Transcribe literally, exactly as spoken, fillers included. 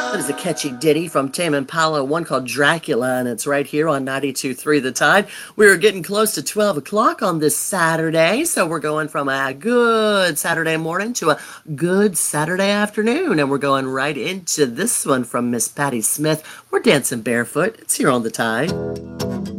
That is a catchy ditty from Tame Impala, one called Dracula, and it's right here on ninety-two point three The Tide. We are getting close to twelve o'clock on this Saturday, so we're going from a good Saturday morning to a good Saturday afternoon, and we're going right into this one from Miss Patti Smith. We're dancing barefoot. It's here on The Tide.